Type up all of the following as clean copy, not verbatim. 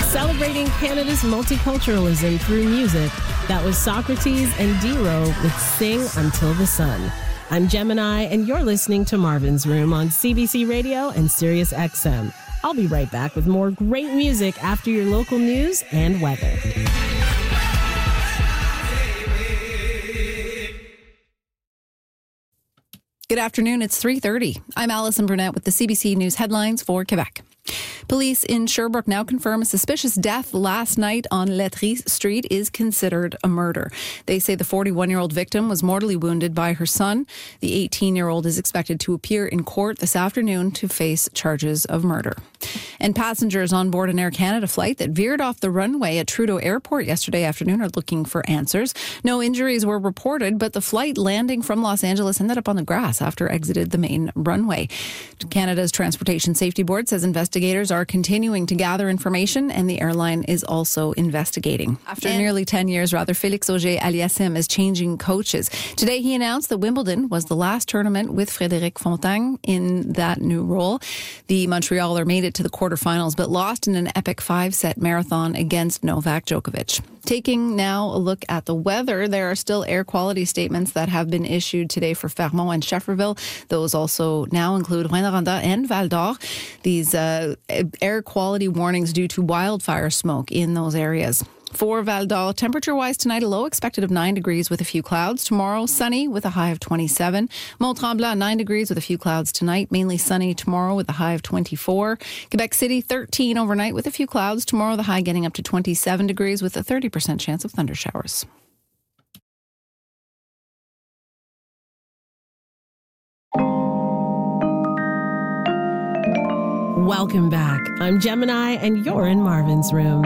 Celebrating Canada's multiculturalism through music, that was Socrates and D-Row with Sing Until the Sun. I'm Gemini, and you're listening to Marvin's Room on CBC Radio and Sirius XM. I'll be right back with more great music after your local news and weather. Good afternoon. It's 3:30. I'm Alison Burnett with the CBC News headlines for Quebec. Police in Sherbrooke now confirm a suspicious death last night on Lettre Street is considered a murder. They say the 41-year-old victim was mortally wounded by her son. The 18-year-old is expected to appear in court this afternoon to face charges of murder. And passengers on board an Air Canada flight that veered off the runway at Trudeau Airport yesterday afternoon are looking for answers. No injuries were reported, but the flight landing from Los Angeles ended up on the grass after exited the main runway. Canada's Transportation Safety Board says investigators are continuing to gather information, and the airline is also investigating. After nearly 10 years, Félix Auger-Aliassime is changing coaches. Today, he announced that Wimbledon was the last tournament with Frédéric Fontaine in that new role. The Montrealer made it to the quarterfinals, but lost in an epic 5-set marathon against Novak Djokovic. Taking now a look at the weather, there are still air quality statements that have been issued today for Fermont and Schefferville. Those also now include Rouyn-Noranda and Val-d'Or. These air quality warnings due to wildfire smoke in those areas. For Val-d'Or, temperature-wise tonight, a low expected of 9 degrees with a few clouds. Tomorrow, sunny with a high of 27. Mont-Tremblant, 9 degrees with a few clouds tonight. Mainly sunny tomorrow with a high of 24. Quebec City, 13 overnight with a few clouds. Tomorrow, the high getting up to 27 degrees with a 30% chance of thundershowers. Welcome back. I'm Gemini, and you're in Marvin's Room.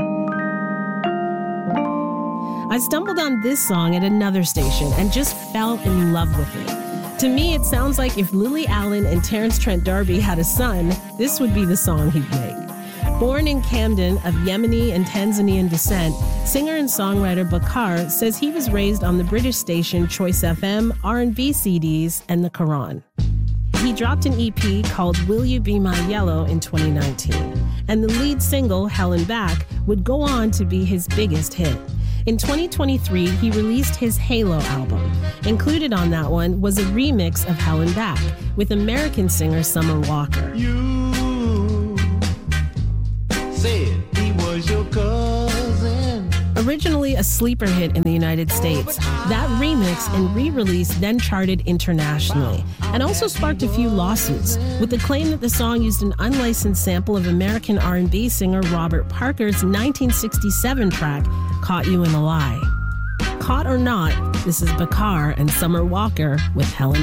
I stumbled on this song at another station and just fell in love with it. To me, it sounds like if Lily Allen and Terence Trent D'Arby had a son, this would be the song he'd make. Born in Camden of Yemeni and Tanzanian descent, singer and songwriter Bakar says he was raised on the British station Choice FM, R&B CDs, and the Quran. He dropped an EP called Will You Be My Yellow in 2019, and the lead single, Hell and Back, would go on to be his biggest hit. In 2023, he released his Halo album. Included on that one was a remix of Hell and Back with American singer Summer Walker. You said he was your cousin. Originally a sleeper hit in the United States, that remix and re-release then charted internationally and also sparked a few lawsuits with the claim that the song used an unlicensed sample of American R&B singer Robert Parker's 1967 track, Caught You in a Lie. Caught or not, this is Bakar and Summer Walker with Helen